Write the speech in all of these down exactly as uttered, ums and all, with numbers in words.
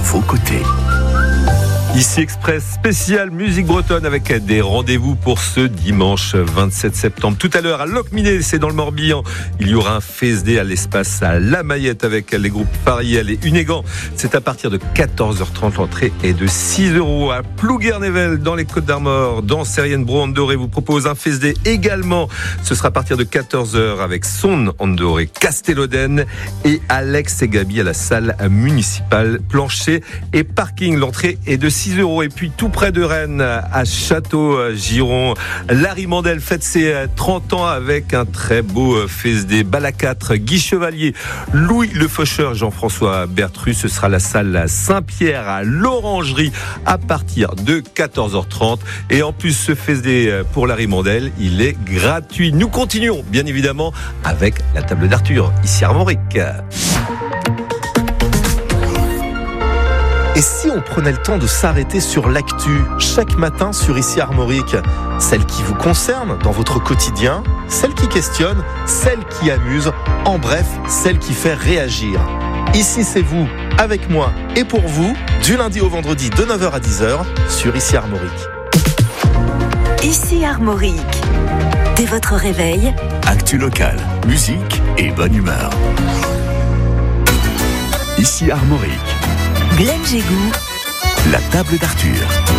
vos côtés. Ici Express spécial musique bretonne avec des rendez-vous pour ce dimanche vingt-sept septembre. Tout à l'heure à Locminé, c'est dans le Morbihan. Il y aura un F S D à l'espace à La Mayette avec les groupes Fariel et Unégan. C'est à partir de quatorze heures trente. L'entrée est de six euros. À Plouguer-Nével dans les Côtes-d'Armor, dans Serienne-Bro Andoré vous propose un F S D également. Ce sera à partir de quatorze heures avec Son Andoré Castelloden et Alex et Gabi à la salle municipale. Plancher et parking. L'entrée est de six euros. Et puis tout près de Rennes, à Château-Giron, Larry Mandel fête ses trente ans avec un très beau F S D. Bal à quatre, Guy Chevalier, Louis Le Faucheur, Jean-François Bertru. Ce sera la salle Saint-Pierre à l'Orangerie à partir de quatorze heures trente. Et en plus, ce F S D pour Larry Mandel, il est gratuit. Nous continuons, bien évidemment, avec la table d'Arthur, ici à Armorique. Et si on prenait le temps de s'arrêter sur l'actu chaque matin sur Ici Armorique, celle qui vous concerne dans votre quotidien, celle qui questionne, celle qui amuse, en bref, celle qui fait réagir. Ici c'est vous, avec moi et pour vous, du lundi au vendredi de neuf heures à dix heures sur Ici Armorique. Ici Armorique. Dès votre réveil, Actu locale, musique et bonne humeur. Ici Armorique. Glenn Gégou, La table d'Arthur.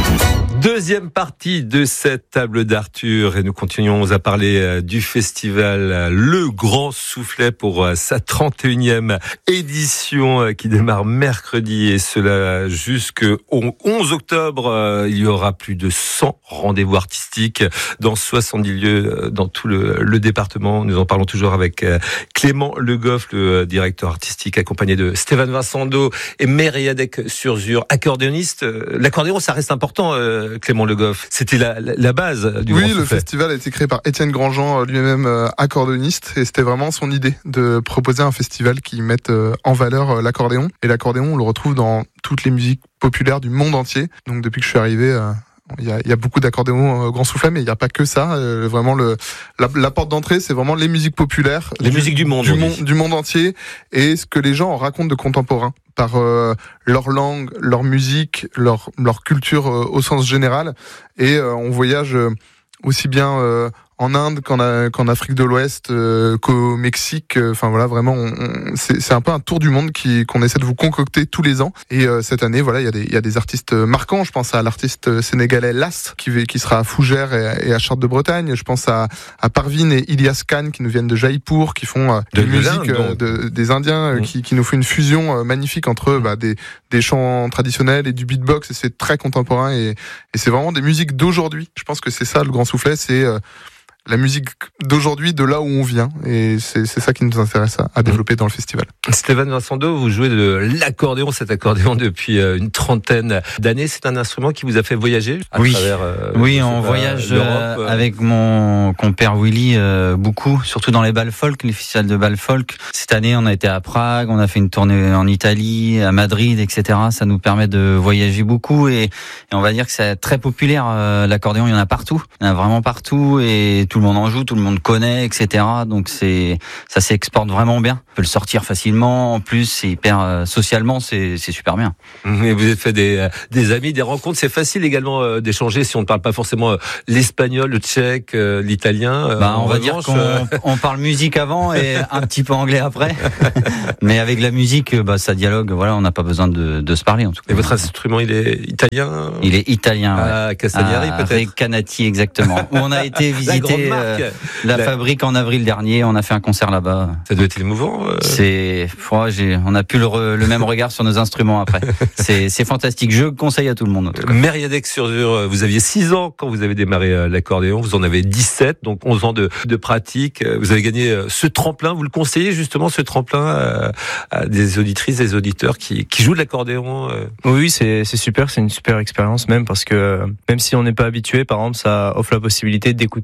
Deuxième partie de cette table d'Arthur et nous continuons à parler du festival Le Grand Soufflet pour sa trente et unième édition qui démarre mercredi et cela jusqu'au onze octobre. Il y aura plus de cent rendez-vous artistiques dans soixante-dix lieux dans tout le, le département. Nous en parlons toujours avec Clément Le Goff, le directeur artistique, accompagné de Stéphane Vincendo et Mériadec Surzur, accordéoniste. L'accordéon, ça reste important, Clément Le Goff. C'était la, la, la base du Oui, Grand le Soufflet. festival a été créé par Étienne Grandjean, lui-même euh, accordéoniste, et c'était vraiment son idée de proposer un festival qui mette euh, en valeur euh, l'accordéon. Et l'accordéon, on le retrouve dans toutes les musiques populaires du monde entier. Donc depuis que je suis arrivé, euh, il y a, il y a beaucoup d'accordéons au Grand Soufflet, mais il n'y a pas que ça. Euh, vraiment, le, la, la porte d'entrée, c'est vraiment les musiques populaires, les du, musiques du monde, du monde, du monde entier, et ce que les gens en racontent de contemporain par euh, leur langue, leur musique, leur leur culture euh, au sens général. Et euh, on voyage euh, aussi bien euh, en Inde qu'en, a, qu'en Afrique de l'Ouest, euh, qu'au Mexique. Enfin euh, voilà, vraiment, on, on, c'est, c'est un peu un tour du monde qui, qu'on essaie de vous concocter tous les ans. Et euh, cette année, voilà, il y a des, il y a des artistes marquants. Je pense à l'artiste sénégalais Las, qui, qui sera à Fougères et, et à Chartres de Bretagne. Je pense à, à Parvin et Ilyas Khan, qui nous viennent de Jaipur, qui font euh, de, de musique euh, de, des Indiens, mmh. qui, qui nous font une fusion euh, magnifique entre bah, des, des chants traditionnels et du beatbox. Et c'est très contemporain. Et, et c'est vraiment des musiques d'aujourd'hui. Je pense que c'est ça, le Grand Soufflet, c'est euh, la musique d'aujourd'hui, de là où on vient. Et c'est, c'est ça qui nous intéresse à, à développer dans le festival. Stéphane Vincendo, vous jouez de l'accordéon, cet accordéon depuis une trentaine d'années. C'est un instrument qui vous a fait voyager à oui. travers euh, Oui, on pas, voyage euh, avec mon compère Willy euh, beaucoup, surtout dans les bals folk, les festivals de bals folk. Cette année, on a été à Prague, on a fait une tournée en Italie, à Madrid, et cetera. Ça nous permet de voyager beaucoup et, et on va dire que c'est très populaire. Euh, l'accordéon, il y en a partout. Il y en a vraiment partout et tout le monde en joue, tout le monde connaît, et cetera. Donc c'est, ça s'exporte vraiment bien. On peut le sortir facilement. En plus, c'est hyper euh, socialement, c'est, c'est super bien. Et vous avez fait des, des amis, des rencontres. C'est facile également euh, d'échanger si on ne parle pas forcément euh, l'espagnol, le tchèque, euh, l'italien. Euh, bah, on va revanche, dire qu'on euh... on parle musique avant et un petit peu anglais après. Mais avec la musique, bah, ça dialogue. Voilà, on n'a pas besoin de, de se parler en tout cas. Et votre instrument, il est italien? Il est italien. Ah, ouais. Castagnari peut-être. Avec Canati exactement. Où on a été visiter euh, la, la fabrique en avril dernier. On a fait un concert là-bas. Ça doit être émouvant. Euh... C'est, oh, j'ai, on a plus le, re, le même regard sur nos instruments après. C'est, c'est fantastique. Je conseille à tout le monde. Mériadec Surzur, vous aviez six ans quand vous avez démarré l'accordéon. Vous en avez dix-sept, donc onze ans de, de pratique. Vous avez gagné ce tremplin. Vous le conseillez justement, ce tremplin à, à des auditrices, des auditeurs qui, qui jouent de l'accordéon? Oui, c'est, c'est super. C'est une super expérience même parce que même si on n'est pas habitué, par exemple, ça offre la possibilité d'écouter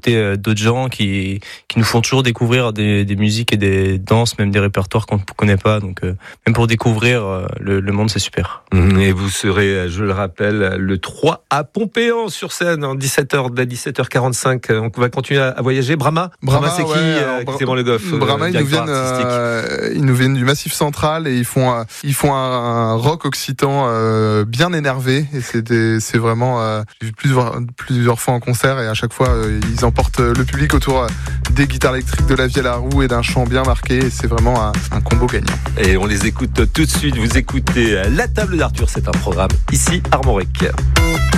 d'autres gens qui qui nous font toujours découvrir des, des musiques et des danses, même des répertoires qu'on ne connaît pas. Donc euh, même pour découvrir euh, le, le monde, c'est super. Et vous serez, je le rappelle, le trois à Pompéan sur scène en dix-sept heures, dès dix-sept heures quarante-cinq. On va continuer à voyager. Brahma, Brahma, Brahma c'est ouais, qui alors, euh, Clément Le Goff, Brahma, euh, ils nous viennent, euh, ils nous viennent du Massif Central et ils font, euh, ils font un, un rock occitan euh, bien énervé. Et c'est, des, c'est vraiment, euh, j'ai vu plusieurs, plusieurs fois en concert et à chaque fois euh, ils emportent le public autour euh, des guitares électriques, de la vielle à roue et d'un chant bien marqué. Et c'est vraiment un, un combo gagnant. Et on les écoute tout de suite. Vous écoutez La Table d'Arthur, c'est un programme ici Armorique.